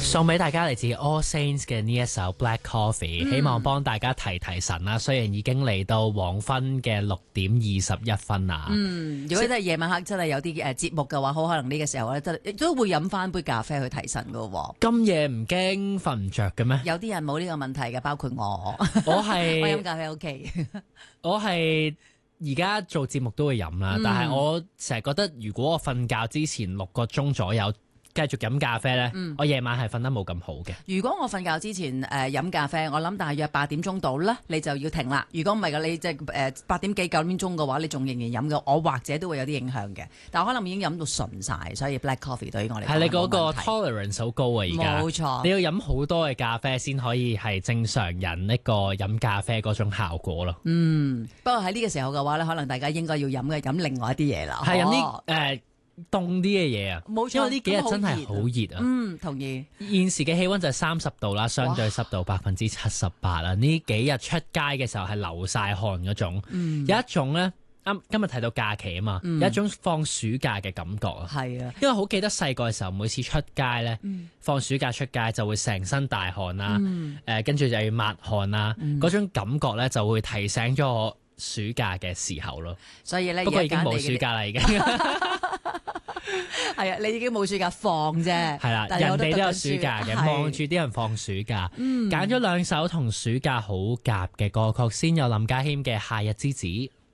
送俾大家嚟自 All Saints 嘅呢一首 Black Coffee，希望幫大家提提神啦。雖然已經嚟到黃昏嘅6:21啦。 如果真係夜晚黑真係有啲節目嘅話，好可能呢個時候咧，都會飲翻杯咖啡去提神噶喎。 咁夜唔驚瞓唔着嘅咩？ 有啲人冇呢個問題嘅，包括我。 我係我飲咖啡 OK。 我係而家做節目都會飲啦，但係我成日覺得如果我瞓覺之前6個鐘左右繼續飲咖啡咧，我夜晚係瞓得冇咁好嘅。 如果我瞓覺之前飲咖啡，我諗大約8點鐘到啦，你就要停啦。如果唔係嘅，你即係8點幾9點鐘嘅話，你仲仍然飲嘅，我或者都會有啲影響嘅。但係可能已經飲到純晒，所以 black coffee 對於我嚟講係你嗰個 tolerance 好高啊！而家冇錯， 你要飲好多嘅咖啡先可以係正常人一個飲咖啡嗰種效果咯。 不過喺呢個時候嘅話咧，可能大家應該要飲另外一啲嘢啦。 係飲啲凍啲嘅嘢啊， 冇錯， 因為呢幾日真係好熱啊。 同意。 現時嘅氣溫就係30度啦，相對濕度78%啦。呢幾日出街嘅時候係流晒汗嗰種，有一種咧，今日提到假期啊嘛，有一種放暑假嘅感覺啊。 係啊， 因為好記得細個嘅時候，每次出街咧，放暑假出街就會成身大汗啦，跟住就要抹汗啦，嗰種感覺咧就會提醒咗我暑假嘅時候咯。 所以咧， 不過已經冇暑假啦，已經。 係啊，你已經冇暑假放啫。 係啦，人哋都有暑假嘅，望住啲人放暑假，揀咗2首同暑假好夾嘅歌曲，先有林家謙嘅《夏日之子》。